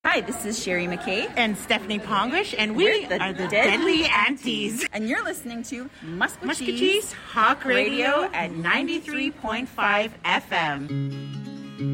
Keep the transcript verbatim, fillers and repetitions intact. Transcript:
Hi, this is Sherry McKay. And Stephanie Pongrish, and we We're the are the Deadly Deadly Aunties. And you're listening to Musquetees Musquetees Hawk Radio Radio at ninety-three point five F M.